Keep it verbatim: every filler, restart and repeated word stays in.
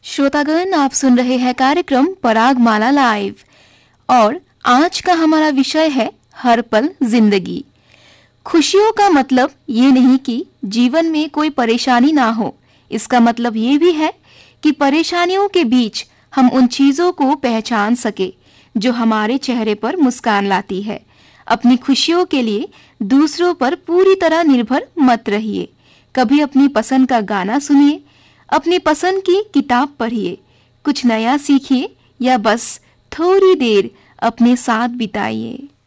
श्रोतागण, आप सुन रहे हैं कार्यक्रम परागमाला लाइव और आज का हमारा विषय है हर पल जिंदगी। खुशियों का मतलब ये नहीं कि जीवन में कोई परेशानी ना हो, इसका मतलब ये भी है कि परेशानियों के बीच हम उन चीजों को पहचान सके जो हमारे चेहरे पर मुस्कान लाती है। अपनी खुशियों के लिए दूसरों पर पूरी तरह निर्भर मत रहिए। कभी अपनी पसंद का गाना सुनिए, अपनी पसंद की किताब पढ़िए, कुछ नया सीखिए या बस थोड़ी देर अपने साथ बिताइए।